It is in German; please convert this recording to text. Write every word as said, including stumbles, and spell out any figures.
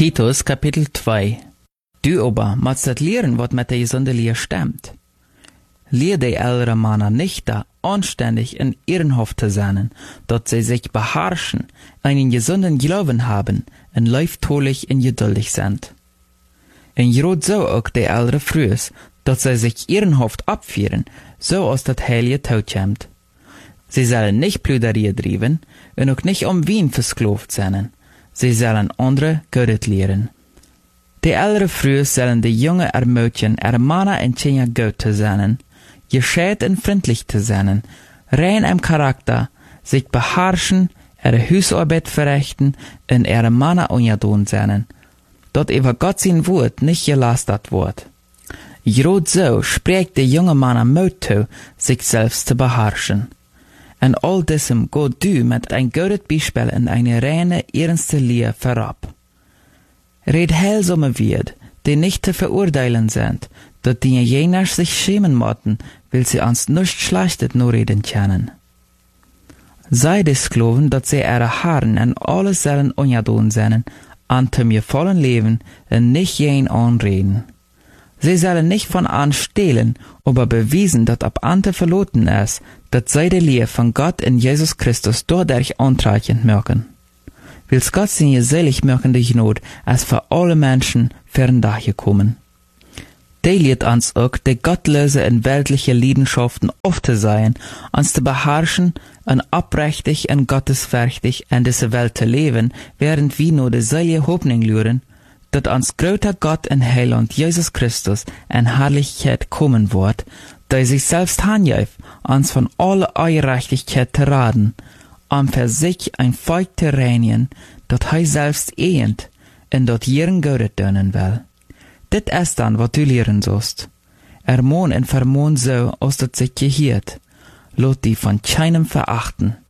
Titus Kapitel zwei. Du aber musst das lehren, was mit der gesunde Lehre stimmt. Lehr die ältere Männer nicht da, anständig in ehrenhaft zu sein, dass sie sich beherrschen, einen gesunden Glauben haben, und leiftolich und geduldig sind. Und gerade so auch die ältere Frühs, dass sie sich ehrenhaft abführen, so als das heilige Tod kommt. Sie sollen nicht Plüderie trieben und auch nicht um Wien versklavt sein. Sie sollen andere Gutes lehren. Die ältere Frühs sollen die Junge ermutigen, ermahnen und Kinder gut zu sein, gescheit und freundlich zu sein, rein im Charakter, sich beherrschen, ihre Hausarbeit verrichten und ihre Männer ungetun sein, dort über Gott sein Wort nicht gelastet wird. Gerade so spricht die junge Männer Mut zu, sich selbst zu beherrschen. Und all diesem geht du mit ein gutes Beispiel in eine reine, ernste Lehre vorab. Red heilsame wird, die nicht zu verurteilen sind, dass die jener sich schämen mochten, weil sie uns nicht Schlechtes nur reden können. Sei die Sklaven, dass sie ihre Herren in alles sollen ungetun sein, an zum ihr vollen Leben und nicht jen anreden. Sie sollen nicht von an stehlen, aber bewiesen, dass ab ante verloten ist, dass sie die Lehre von Gott in Jesus Christus dadurch antreichend merken. Wills Gott seine selig merkende Gnade als für alle Menschen fern gekommen. Die lehrt uns auch, die gottlose und weltliche Leidenschaften oft zu sein, uns zu beherrschen und abrechtig und gottesfürchtig in dieser Welt zu leben, während wir nur die selige Hoffnung lüren, dass uns großer Gott und Heiland Jesus Christus in Herrlichkeit kommen wird, der sich selbst handjäft, uns von aller Ungerechtigkeit zu raten, um für sich ein Volk zu reinigen, das er selbst ehend und dort ihren Gutes tun will. Dit ist dann, was du lehren sollst. Ermahn und vermahn so, als das sich gehört. Lot die von keinem verachten.